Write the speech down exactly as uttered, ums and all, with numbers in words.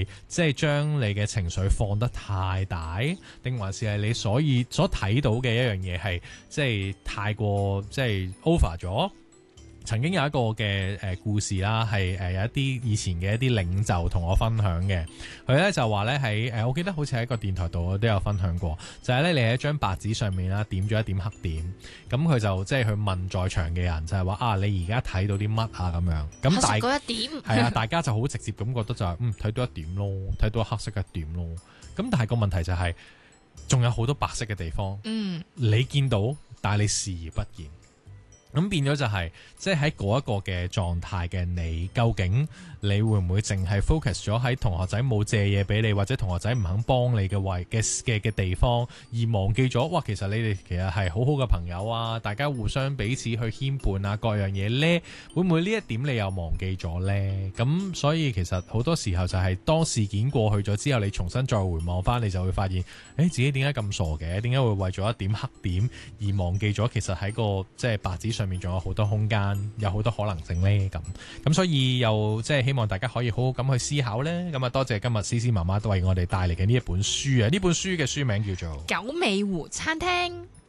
係即係將你嘅情緒放得太大，定還是係你所以所睇到嘅一樣嘢係即係太過即係 over 咗？曾經有一個嘅誒故事啦，係誒有一啲以前嘅一啲領袖同我分享嘅，佢咧就話咧喺誒，我記得好似喺個電台度我都有分享過，就係咧你喺張白紙上面啦點咗一點黑點，咁佢就即係去問在場嘅人，就係話啊你而家睇到啲乜啊咁樣，咁大嗰一點係啊，大家就好直接咁覺得就係嗯睇到一點咯，睇到黑色嘅一點咯，咁但係個問題就係仲有好多白色嘅地方， 嗯， 你見到但係你視而不見。咁變咗就係、是，即係喺嗰一個嘅狀態嘅你，究竟你會唔會淨係 focus 咗喺同學仔冇借嘢俾你，或者同學仔唔肯幫你嘅位嘅嘅嘅地方，而忘記咗，哇！其實你哋其實係好好嘅朋友啊，大家互相彼此去牽絆啊，各樣嘢呢，會唔會呢一點你又忘記咗呢？咁所以其實好多時候就係當事件過去咗之後，你重新再回望翻，你就會發現，誒、欸、自己點解咁傻嘅？點解會為咗一點黑點而忘記咗？其實喺個即係白紙上。上面仲有好多空間，有好多可能性呢。咁咁所以又即係希望大家可以好好咁去思考呢。咁啊，多謝今日思思媽媽都為我哋帶嚟嘅呢一本書啊！呢本書嘅書名叫做《 九尾狐餐廳》。